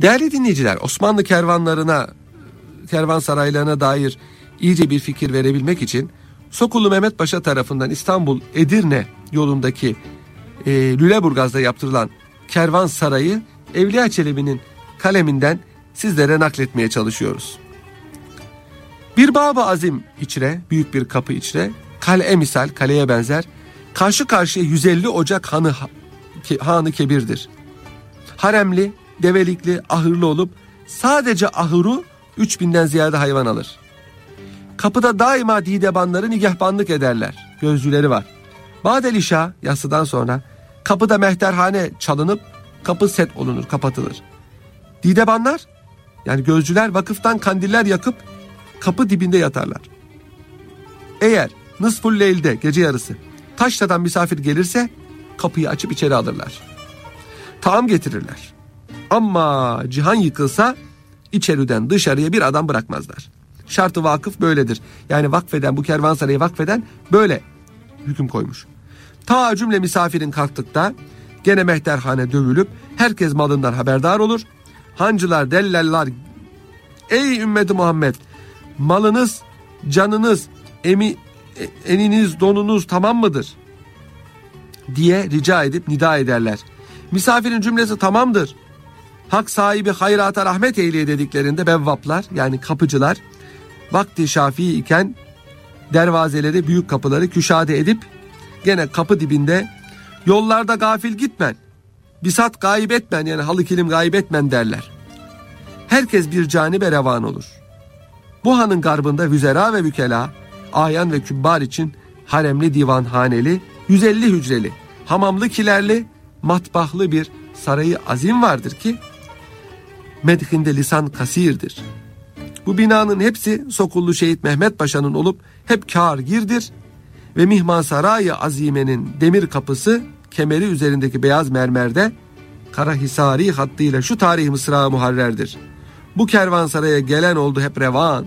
Değerli dinleyiciler, Osmanlı kervansaraylarına dair iyice bir fikir verebilmek için Sokulu Mehmet Paşa tarafından İstanbul Edirne yolundaki Lüleburgaz'da yaptırılan kervansarayı Evliya Çelebi'nin kaleminden sizlere nakletmeye çalışıyoruz. Bir Bab-ı Azim içre, büyük bir kapı içre, kale misal, kaleye benzer, karşı karşıya 150 ocak hanı kebirdir. Haremli, develikli, ahırlı olup sadece ahuru 3000'den ziyade hayvan alır. Kapıda daima didebanları nigahbanlık ederler. Gözcüleri var. Badelişa, yatsıdan sonra kapıda mehterhane çalınıp kapı set olunur, kapatılır. Didebanlar, yani gözcüler, vakıftan kandiller yakıp kapı dibinde yatarlar. Eğer nısful leylde, gece yarısı, taşradan misafir gelirse kapıyı açıp içeri alırlar. Taam getirirler. Ama cihan yıkılsa içeriden dışarıya bir adam bırakmazlar. Şartı vakıf böyledir. Yani vakfeden, bu kervansarayı vakfeden böyle hüküm koymuş. Ta cümle misafirin kalktıkta gene mehterhane dövülüp herkes malından haberdar olur. Hancılar, dellallar, ey ümmeti Muhammed, malınız, canınız, eniniz, donunuz tamam mıdır diye rica edip nida ederler. Misafirin cümlesi tamamdır, hak sahibi hayrata rahmet eyleye dediklerinde bevvaplar, yani kapıcılar, vakti şafii iken dervazeleri, büyük kapıları küşade edip gene kapı dibinde yollarda gafil gitmen, bisat gayip etmen, yani halı kilim gayip etmen derler. Herkes bir canibe revan olur. Bu hanın garbında vüzera ve vükela, ayan ve kübbar için haremli, divanhaneli, 150 hücreli, hamamlı, kilerli, matbahlı bir sarayı azim vardır ki medhinde lisan kasirdir. Bu binanın hepsi Sokullu Şehit Mehmet Paşa'nın olup hep kârgirdir ve Mihmansaray-ı Azime'nin demir kapısı kemeri üzerindeki beyaz mermerde Karahisari hattıyla şu tarih mısra muharrerdir. Bu kervansaraya gelen oldu hep revan.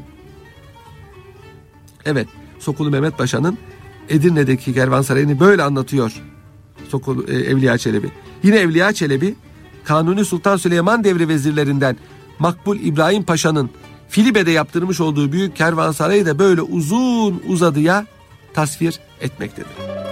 Evet, Sokulu Mehmet Paşa'nın Edirne'deki kervansarayını böyle anlatıyor Evliya Çelebi. Yine Evliya Çelebi, Kanuni Sultan Süleyman devri vezirlerinden Makbul İbrahim Paşa'nın Filibe'de yaptırmış olduğu büyük kervansarayı da böyle uzun uzadıya tasvir etmektedir.